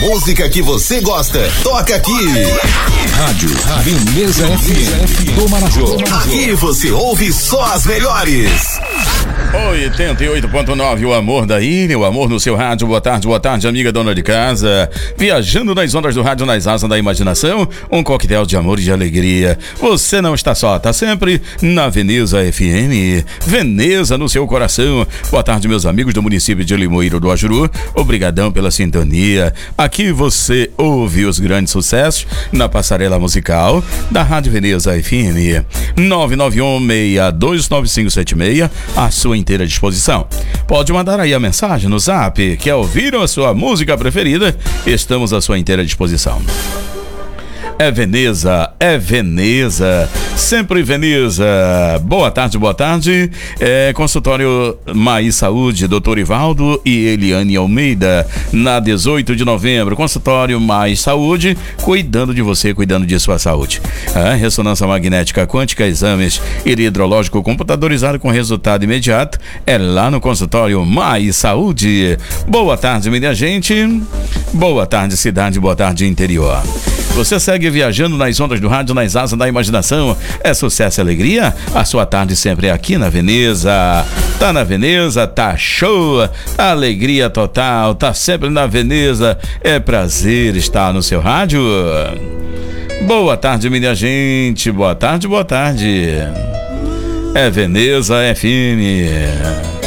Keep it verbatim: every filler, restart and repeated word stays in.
música que você gosta, toca aqui. Rádio Veneza F M do Marajó. Aqui você ouve só as melhores. oitenta e oito ponto nove, o amor da ilha, o amor no seu rádio. Boa tarde, boa tarde, amiga dona de casa. Viajando nas ondas do rádio, nas asas da imaginação, um coquetel de amor e de alegria. Você não está só, está sempre na Veneza F M. Veneza no seu coração. Boa tarde, meus amigos do município de Limoeiro do Ajuru. Obrigadão pela sintonia. Aqui você ouve os grandes sucessos na passarela musical da Rádio Veneza F M. nove nove um, seis dois nove cinco sete seis, à sua inteira disposição. Pode mandar aí a mensagem no zap. Quer ouvir a sua música preferida? Estamos à sua inteira disposição. É Veneza, é Veneza, sempre Veneza. Boa tarde, boa tarde. É, consultório Mais Saúde, doutor Ivaldo e Eliane Almeida, na dezoito de novembro. Consultório Mais Saúde, cuidando de você, cuidando de sua saúde. É, ressonância magnética quântica, exames hidrológico computadorizado com resultado imediato. É lá no consultório Mais Saúde. Boa tarde, minha gente. Boa tarde, cidade, boa tarde, interior. Você segue viajando nas ondas do rádio, nas asas da imaginação. É sucesso e alegria? A sua tarde sempre é aqui na Veneza. Tá na Veneza, tá show, tá alegria total, tá sempre na Veneza. É prazer estar no seu rádio. Boa tarde, minha gente. Boa tarde, boa tarde. É Veneza F M.